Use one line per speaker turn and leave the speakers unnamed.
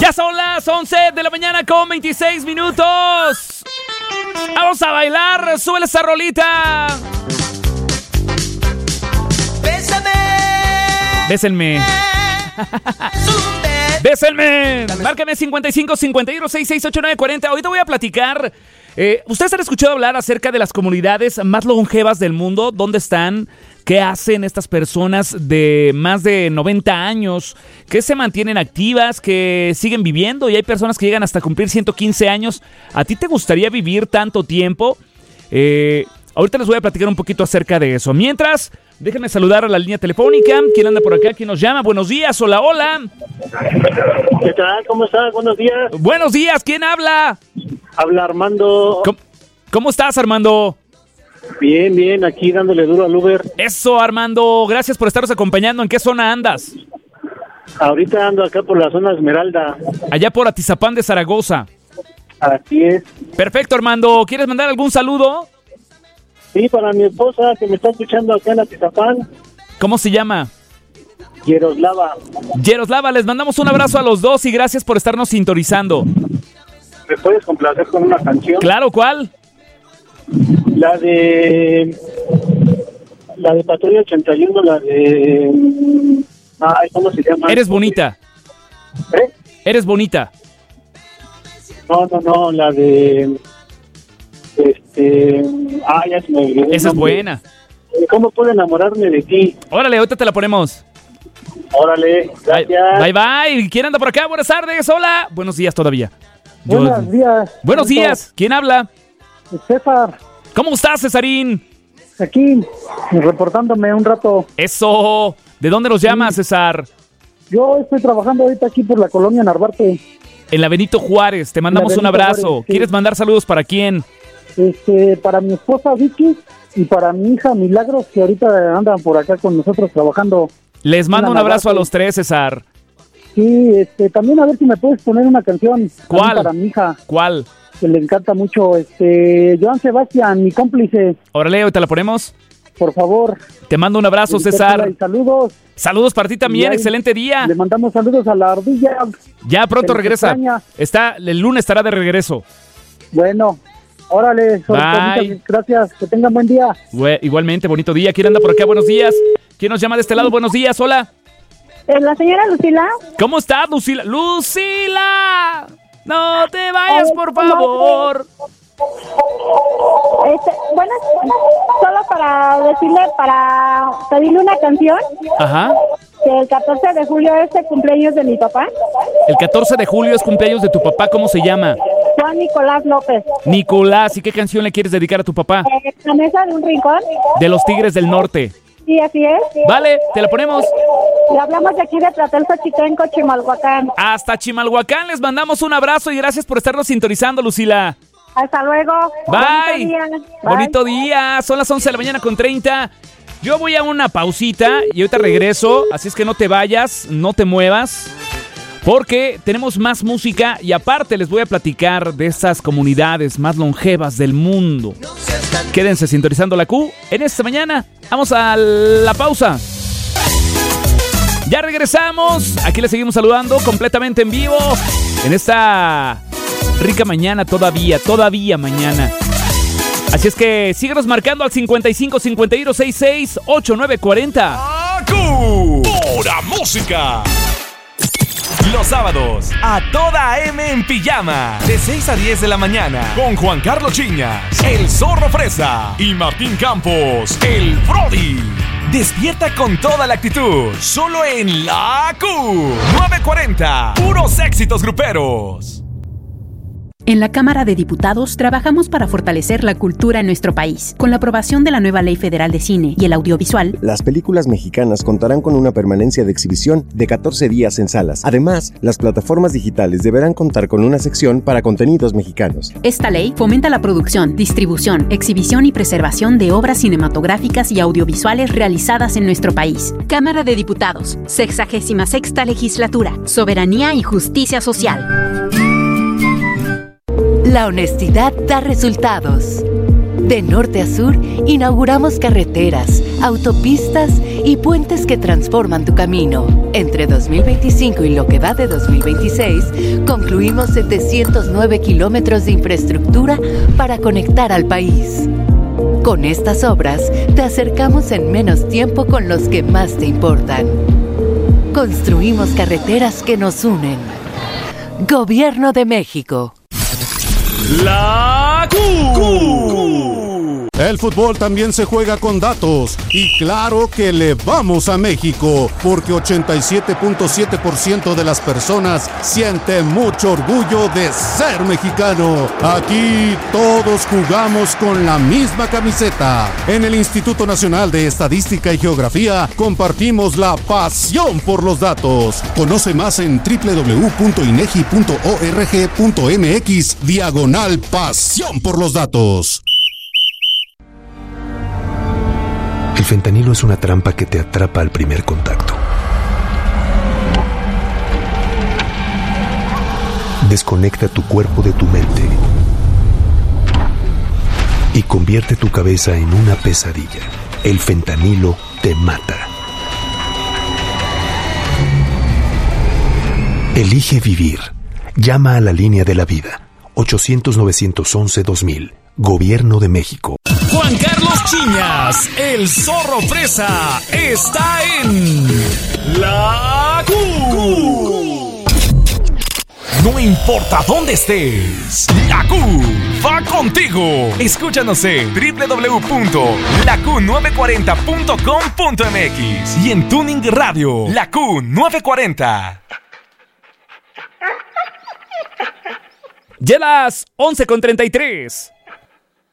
Ya son las 11 de la mañana con 26 minutos. Vamos a bailar, súbele esa rolita. Bésenme. Bésenme. Márcame 55 51 66 89 40. Ahorita voy a platicar. ¿Ustedes han escuchado hablar acerca de las comunidades más longevas del mundo? ¿Dónde están? ¿Qué hacen estas personas de más de 90 años? Que se mantienen activas, que siguen viviendo, y hay personas que llegan hasta cumplir 115 años. ¿A ti te gustaría vivir tanto tiempo? Ahorita les voy a platicar un poquito acerca de eso. Mientras, déjenme saludar a la línea telefónica. ¿Quién anda por acá? ¿Quién nos llama? Buenos días, hola, hola.
¿Qué tal? ¿Cómo estás? Buenos días.
Buenos días, ¿quién habla?
Habla Armando.
¿Cómo estás, Armando?
Bien, bien, aquí dándole duro al Uber.
Eso, Armando, gracias por estarnos acompañando. ¿En qué zona andas?
Ahorita ando acá por la zona Esmeralda.
Allá por Atizapán de Zaragoza.
Así es.
Perfecto, Armando. ¿Quieres mandar algún saludo?
Sí, para mi esposa que me está escuchando acá en Atizapán.
¿Cómo se llama?
Yeroslava,
les mandamos un abrazo a los dos y gracias por estarnos sintonizando.
¿Me puedes complacer con una canción?
Claro, ¿cuál?
La de Patrulla 81, la de... ¿cómo se llama?
Eres bonita.
¿Eh?
Eres bonita.
No, la de... ya se me olvidó.
Esa es buena.
¿Cómo puedo enamorarme de ti?
Órale, ahorita te la ponemos.
Órale, gracias.
Bye. ¿Quién anda por acá? Buenas tardes, hola. Buenos días todavía.
Buenos días.
Buenos días. ¿Quién habla?
César.
¿Cómo estás, Cesarín?
Aquí, reportándome un rato.
Eso. ¿De dónde nos llamas, César?
Yo estoy trabajando ahorita aquí por la colonia Narvarte.
En la Benito Juárez. Te mandamos un abrazo.
Juárez, sí.
¿Quieres mandar saludos para quién?
Para mi esposa Vicky y para mi hija Milagros, que ahorita andan por acá con nosotros trabajando.
Les mando un abrazo a los tres, César.
Sí, también a ver si me puedes poner una canción.
¿Cuál?
Para mi hija.
¿Cuál?
Que le encanta mucho, Joan Sebastián, mi cómplice.
Órale, ahorita la ponemos.
Por favor.
Te mando un abrazo, César.
Y saludos.
Saludos para ti también, excelente día.
Le mandamos saludos a la ardilla.
Ya pronto regresa. El lunes estará de regreso.
Bueno, órale.
Bye.
Gracias, que tengan buen día.
Igualmente, bonito día. ¿Quién anda por acá? Buenos días. ¿Quién nos llama de este lado? Buenos días, hola.
La señora Lucila.
¿Cómo estás, Lucila? ¡Lucila! No te vayas, por favor.
Bueno, solo para pedirle una canción.
Ajá.
Que el 14 de julio es el cumpleaños de mi papá.
El 14 de julio es cumpleaños de tu papá. ¿Cómo se llama?
Juan Nicolás López.
Nicolás, ¿y qué canción le quieres dedicar a tu papá?
La mesa de un rincón.
De los Tigres del Norte.
Sí, así es.
Vale, te la ponemos.
Le hablamos de aquí de Tlatelolco, Chitenco, Chimalhuacán.
Hasta Chimalhuacán les mandamos un abrazo y gracias por estarnos sintonizando, Lucila.
Hasta luego.
Bye.
Bonito día.
Bonito día. Son las 11 de la mañana con 30. Yo voy a una pausita y ahorita regreso. Así es que no te vayas, no te muevas. Porque tenemos más música y aparte les voy a platicar de estas comunidades más longevas del mundo. Quédense sintonizando la Q en esta mañana. Vamos a la pausa. Ya regresamos. Aquí les seguimos saludando completamente en vivo en esta rica mañana todavía mañana. Así es que síguenos marcando al 55 51 66 89 40.
¡Acu! ¡Pura música! Los sábados, a toda M en pijama, de 6 a 10 de la mañana, con Juan Carlos Chiñas, el Zorro Fresa y Martín Campos, el Brody. Despierta con toda la actitud, solo en la Q. 940, puros éxitos gruperos.
En la Cámara de Diputados trabajamos para fortalecer la cultura en nuestro país. Con la aprobación de la nueva Ley Federal de Cine y el Audiovisual,
las películas mexicanas contarán con una permanencia de exhibición de 14 días en salas. Además, las plataformas digitales deberán contar con una sección para contenidos mexicanos.
Esta ley fomenta la producción, distribución, exhibición y preservación de obras cinematográficas y audiovisuales realizadas en nuestro país. Cámara de Diputados, 66ª Legislatura, Soberanía y Justicia Social.
La honestidad da resultados. De norte a sur, inauguramos carreteras, autopistas y puentes que transforman tu camino. Entre 2025 y lo que va de 2026, concluimos 709 kilómetros de infraestructura para conectar al país. Con estas obras, te acercamos en menos tiempo con los que más te importan. Construimos carreteras que nos unen. Gobierno de México.
La Q.
El fútbol también se juega con datos y claro que le vamos a México porque 87.7% de las personas siente mucho orgullo de ser mexicano. Aquí todos jugamos con la misma camiseta. En el Instituto Nacional de Estadística y Geografía compartimos la pasión por los datos. Conoce más en www.inegi.org.mx/pasión por los datos.
El fentanilo es una trampa que te atrapa al primer contacto. Desconecta tu cuerpo de tu mente y convierte tu cabeza en una pesadilla. El fentanilo te mata. Elige vivir. Llama a la línea de la vida. 800-911-2000. Gobierno de México.
Juan Carlos Chiñas, el zorro fresa, está en La Q. No importa dónde estés, La Q va contigo. Escúchanos en www.laq940.com.mx y en Tuning Radio, La Q940.
Ya las 11:33.